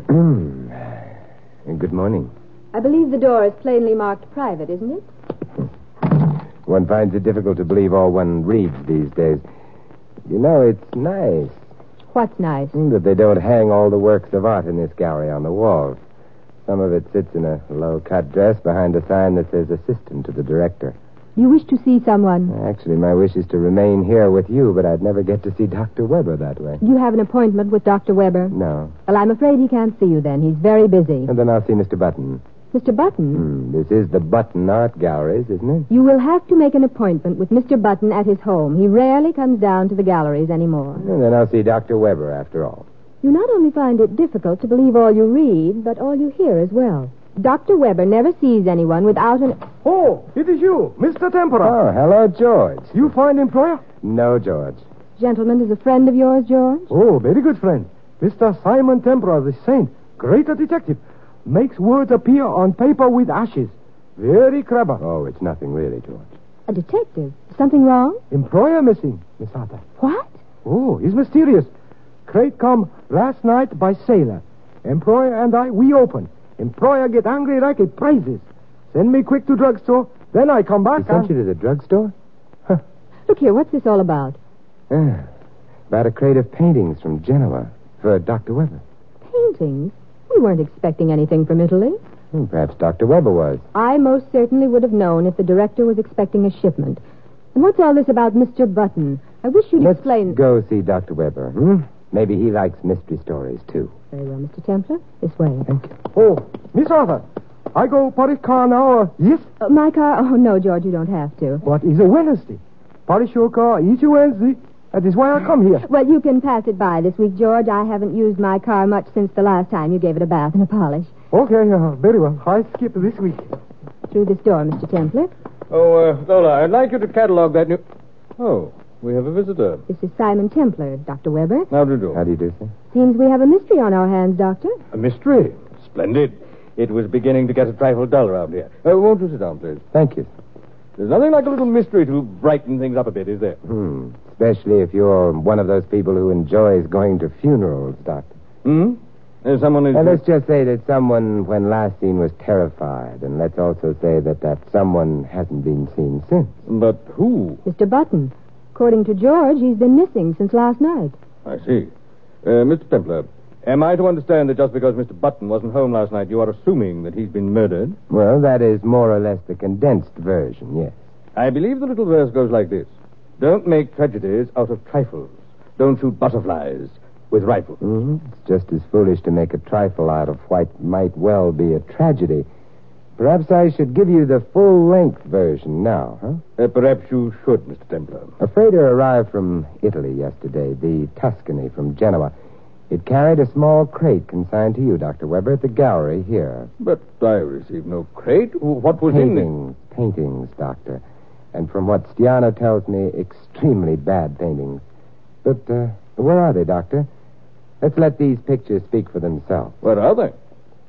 Good morning. I believe the door is plainly marked private, isn't it? One finds it difficult to believe all one reads these days. You know, it's nice What's nice? that they don't hang all the works of art in this gallery on the walls. Some of it sits in a low-cut dress behind a sign that says assistant to the director. You wish to see someone? Actually, my wish is to remain here with you, but I'd never get to see Dr. Weber that way. You have an appointment with Dr. Weber? No. Well, I'm afraid he can't see you then. He's very busy. And then I'll see Mr. Button. Mr. Button? This is the Button Art Galleries, isn't it? You will have to make an appointment with Mr. Button at his home. He rarely comes down to the galleries anymore. And then I'll see Dr. Weber after all. You not only find it difficult to believe all you read, but all you hear as well. Dr. Weber never sees anyone without an... Oh, it is you, Mr. Tempera. Oh, hello, George. You find employer? No, George. Gentleman is a friend of yours, George? Oh, very good friend. Mr. Simon Tempera, the saint, great detective. Makes words appear on paper with ashes. Very clever. Oh, it's nothing really, George. A detective? Something wrong? Employer missing, Miss Arthur. What? Oh, he's mysterious. Crate come last night by sailor. Employer and I, we open. Employer get angry like it praises. Send me quick to drugstore, then I come back He sent you to the drugstore? Look here, what's this all about? About a crate of paintings from Genoa for Dr. Weber. Paintings? We weren't expecting anything from Italy. Perhaps Dr. Weber was. I most certainly would have known if the director was expecting a shipment. And what's all this about Mr. Button? I wish you'd Let's explain... go see Dr. Weber, Maybe he likes mystery stories, too. Very well, Mr. Templar. This way. Thank you. Oh, Miss Arthur, I go Paris car now, yes? My car? Oh, no, George, you don't have to. But it's a Wednesday. Paris your car each Wednesday. That is why I come here. Well, you can pass it by this week, George. I haven't used my car much since the last time you gave it a bath and a polish. Okay, very well. I skip this week. Through this door, Mr. Templar. Oh, Lola, I'd like you to catalog that new... Oh, we have a visitor. This is Simon Templar, Dr. Weber. How do you do? How do you do, sir? Seems we have a mystery on our hands, Doctor. A mystery? Splendid. It was beginning to get a trifle dull around here. Won't you sit down, please? Thank you. There's nothing like a little mystery to brighten things up a bit, is there? Especially if you're one of those people who enjoys going to funerals, Doctor. Someone is... And let's just say that someone, when last seen, was terrified. And let's also say that someone hasn't been seen since. But who? Mr. Button. According to George, he's been missing since last night. I see. Mr. Templar, am I to understand that just because Mr. Button wasn't home last night, you are assuming that he's been murdered? Well, that is more or less the condensed version, yes. I believe the little verse goes like this. Don't make tragedies out of trifles. Don't shoot butterflies with rifles. It's just as foolish to make a trifle out of what might well be a tragedy. Perhaps I should give you the full-length version now, huh? Perhaps you should, Mr. Templar. A freighter arrived from Italy yesterday, the Tuscany from Genoa. It carried a small crate consigned to you, Dr. Weber, at the gallery here. But I received no crate. What was in it? Paintings, Doctor. And from what Stiano tells me, extremely bad paintings. But where are they, Doctor? Let's let these pictures speak for themselves. Where are they?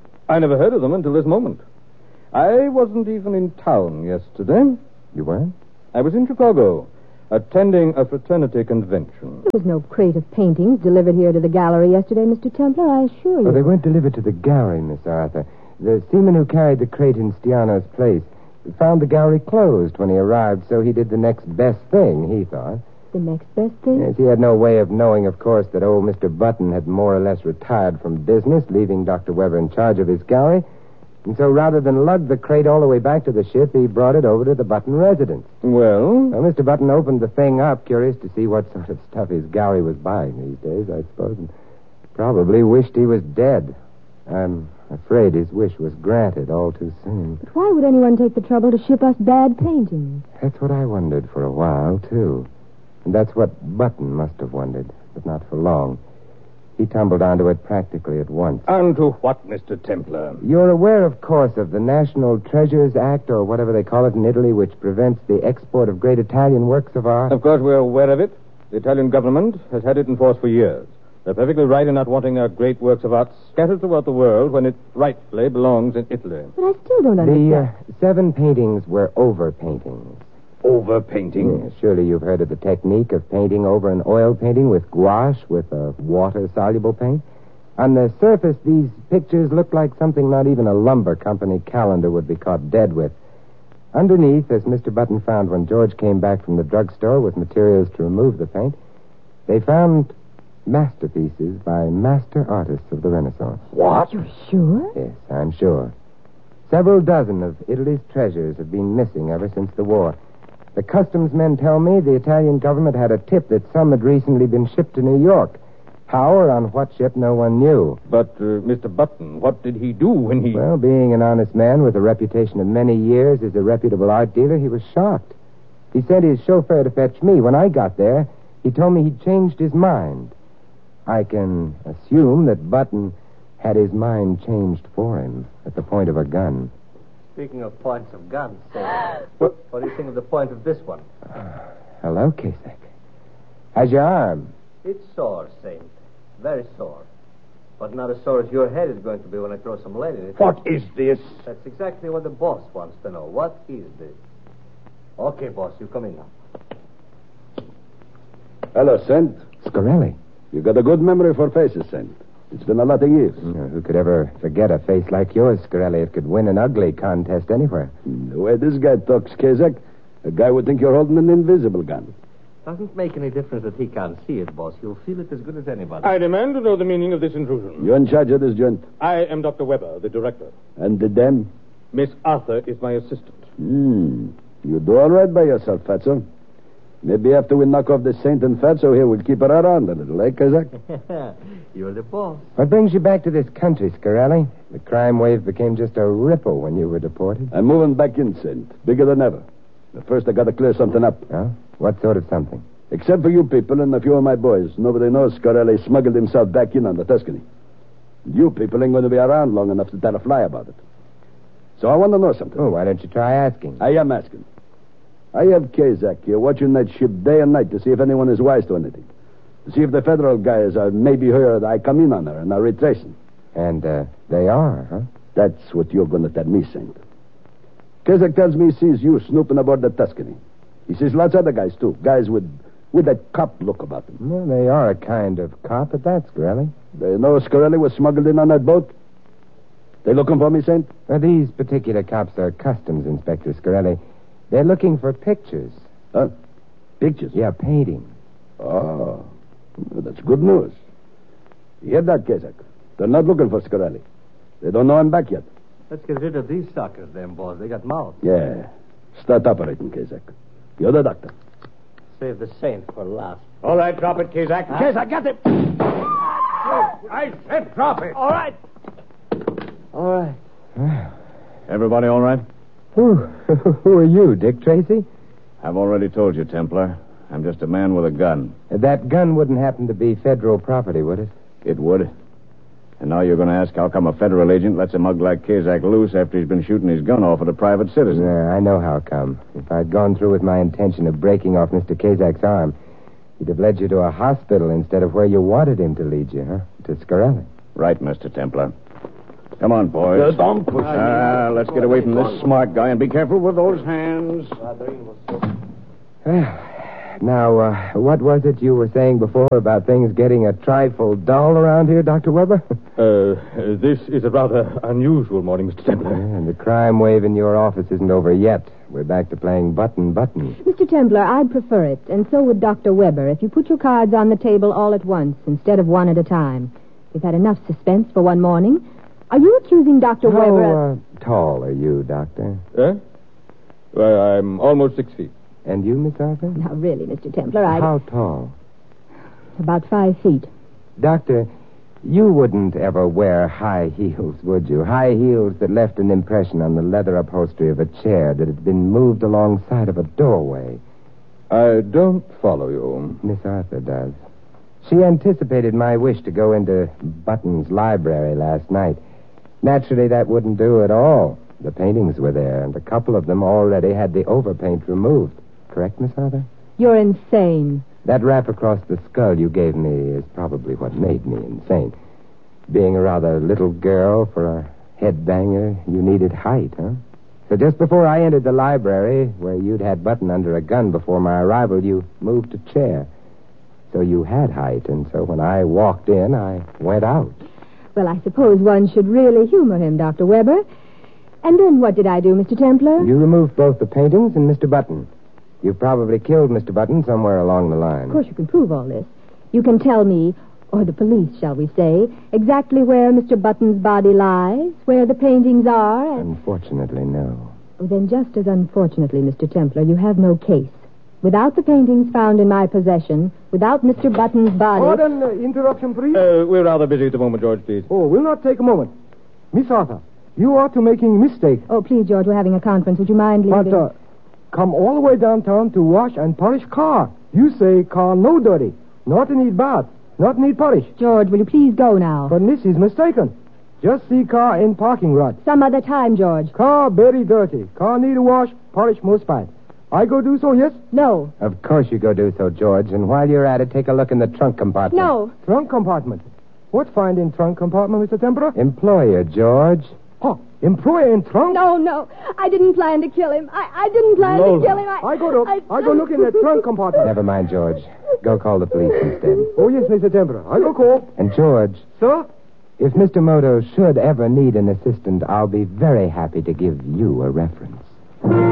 I never heard of them until this moment. I wasn't even in town yesterday. You weren't? I was in Chicago, attending a fraternity convention. There was no crate of paintings delivered here to the gallery yesterday, Mr. Templar, I assure you. Oh, they weren't delivered to the gallery, Miss Arthur. The seaman who carried the crate in Stiano's place found the gallery closed when he arrived, so he did the next best thing, he thought. The next best thing? Yes, he had no way of knowing, of course, that old Mr. Button had more or less retired from business, leaving Dr. Weber in charge of his gallery. And so rather than lug the crate all the way back to the ship, he brought it over to the Button residence. Well? Well, Mr. Button opened the thing up, curious to see what sort of stuff his gallery was buying these days, I suppose, and probably wished he was dead. I'm afraid his wish was granted all too soon. But why would anyone take the trouble to ship us bad paintings? That's what I wondered for a while, too. And that's what Button must have wondered, but not for long. He tumbled onto it practically at once. Onto what, Mr. Templar? You're aware, of course, of the National Treasures Act, or whatever they call it in Italy, which prevents the export of great Italian works of art? Of course, we're aware of it. The Italian government has had it in force for years. They're perfectly right in not wanting their great works of art scattered throughout the world when it rightfully belongs in Italy. But I still don't understand. The 7 paintings were overpaintings. Overpainting? Yes, surely you've heard of the technique of painting over an oil painting with gouache, with a water-soluble paint. On the surface, these pictures look like something not even a lumber company calendar would be caught dead with. Underneath, as Mr. Button found when George came back from the drugstore with materials to remove the paint, they found masterpieces by master artists of the Renaissance. What? You're sure? Yes, I'm sure. Several dozen of Italy's treasures have been missing ever since the war. The customs men tell me the Italian government had a tip that some had recently been shipped to New York. How or on what ship, no one knew. But, Mr. Button, what did he do when he... Well, being an honest man with a reputation of many years as a reputable art dealer, he was shocked. He sent his chauffeur to fetch me. When I got there, he told me he'd changed his mind. I can assume that Button had his mind changed for him at the point of a gun. Speaking of points of guns, what do you think of the point of this one? Hello, Kasich. How's your arm? It's sore, Saint. Very sore. But not as sore as your head is going to be when I throw some lead in it. What is this? That's exactly what the boss wants to know. What is this? Okay, boss, you come in now. Hello, Saint. Scarelli. You got a good memory for faces, Saint. It's been a lot of years. Who could ever forget a face like yours, Scarelli? It could win an ugly contest anywhere. The way this guy talks, Kazak, a guy would think you're holding an invisible gun. Doesn't make any difference that he can't see it, boss. He'll feel it as good as anybody. I demand to know the meaning of this intrusion. You're in charge of this joint. I am Dr. Weber, the director. And the dame? Miss Arthur is my assistant. You do all right by yourself, Fatso. Maybe after we knock off the Saint and Fatso here, we'll keep her around a little, eh, Kazak? You're the boss. What brings you back to this country, Scarelli? The crime wave became just a ripple when you were deported. I'm moving back in, Saint. Bigger than ever. But first, I got to clear something up. Huh? What sort of something? Except for you people and a few of my boys, nobody knows Scarelli smuggled himself back in on the Tuscany. You people ain't going to be around long enough to tell a fly about it. So I want to know something. Oh, why don't you try asking? I am asking. I have Kazak here watching that ship day and night to see if anyone is wise to anything. To see if the federal guys are maybe heard I come in on her and are retracing. And, they are, huh? That's what you're going to tell me, Saint. Kazak tells me he sees you snooping aboard the Tuscany. He sees lots of other guys, too. Guys with that cop look about them. Well, they are a kind of cop at that, Scarelli. They know Scarelli was smuggled in on that boat? They looking for me, Saint? These particular cops are customs inspectors, Scarelli. They're looking for pictures. Huh? Pictures? Yeah, paintings. Oh, well, that's good news. You hear that, Kazak? They're not looking for Scarelli. They don't know him back yet. Let's get rid of these suckers, then, boss. They got mouths. Yeah. Start operating, Kazak. You're the doctor. Save the Saint for last. All right, drop it, Kazak. Kazak, get him! I said drop it. All right. All right. Everybody all right? Who are you, Dick Tracy? I've already told you, Templar. I'm just a man with a gun. That gun wouldn't happen to be federal property, would it? It would. And now you're going to ask how come a federal agent lets a mug like Kazak loose after he's been shooting his gun off at a private citizen. Yeah, I know how come. If I'd gone through with my intention of breaking off Mr. Kazak's arm, he'd have led you to a hospital instead of where you wanted him to lead you, huh? To Scarelli. Right, Mr. Templar. Come on, boys. Don't push me. Let's get away from this smart guy and be careful with those hands. Now, what was it you were saying before about things getting a trifle dull around here, Dr. Weber? This is a rather unusual morning, Mr. Templar. And the crime wave in your office isn't over yet. We're back to playing button. Mr. Templar, I'd prefer it, and so would Dr. Weber, if you put your cards on the table all at once instead of one at a time. We've had enough suspense for one morning. Are you accusing Dr. Weber of... How tall are you, Doctor? Well, I'm almost 6 feet. And you, Miss Arthur? Now, really, Mr. Templar, How tall? About 5 feet. Doctor, you wouldn't ever wear high heels, would you? High heels that left an impression on the leather upholstery of a chair that had been moved alongside of a doorway. I don't follow you. Miss Arthur does. She anticipated my wish to go into Button's library last night. Naturally, that wouldn't do at all. The paintings were there, and a couple of them already had the overpaint removed. Correct, Miss Arthur? You're insane. That rap across the skull you gave me is probably what made me insane. Being a rather little girl for a headbanger, you needed height, huh? So just before I entered the library, where you'd had Button under a gun before my arrival, you moved a chair. So you had height, and so when I walked in, I went out. Well, I suppose one should really humor him, Dr. Weber. And then what did I do, Mr. Templar? You removed both the paintings and Mr. Button. You probably killed Mr. Button somewhere along the line. Of course, you can prove all this. You can tell me, or the police, shall we say, exactly where Mr. Button's body lies, where the paintings are, and... Unfortunately, no. Oh, then just as unfortunately, Mr. Templar, you have no case. Without the paintings found in my possession, without Mr. Button's body... Pardon, interruption, please. We're rather busy at the moment, George, please. Oh, we'll not take a moment. Miss Arthur, you are to making a mistake. Oh, please, George, we're having a conference. Would you mind leaving? But, come all the way downtown to wash and polish car. You say car no dirty. Not need bath. Not need polish. George, will you please go now? But Miss is mistaken. Just see car in parking lot. Some other time, George. Car very dirty. Car need a wash, polish most bad. I go do so, yes? No. Of course you go do so, George. And while you're at it, take a look in the trunk compartment. No. Trunk compartment. What find in trunk compartment, Mr. Templar? Employer, George. Oh, employer in trunk? No. I didn't plan to kill him. I didn't plan to kill him. I go look in the trunk compartment. Never mind, George. Go call the police instead. Oh, yes, Mr. Templar. I go call. And, George, Sir? if Mr. Moto should ever need an assistant, I'll be very happy to give you a reference.